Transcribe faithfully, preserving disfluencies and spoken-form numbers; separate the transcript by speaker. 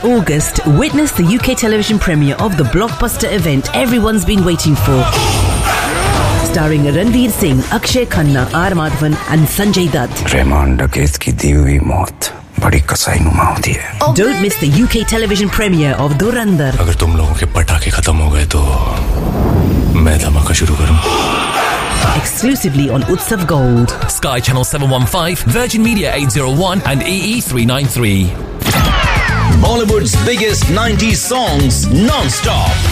Speaker 1: August, witness the U K television premiere of the blockbuster event everyone's been waiting for. Starring Ranveer Singh, Akshay Khanna, R. Madhavan and Sanjay Dutt.
Speaker 2: Rahman डकैत की दी हुई मौत बड़ी कसाईनुमा होती है.
Speaker 1: Don't miss the U K television premiere of Dhurandhar.
Speaker 3: अगर तुम लोगों के पटाखे खत्म हो गए तो मैं धमाका शुरू करूं.
Speaker 1: Exclusively on Utsav Gold.
Speaker 4: Sky Channel seven one five, Virgin Media eight oh one and E E three nine three.
Speaker 5: Bollywood's biggest nineties songs non-stop.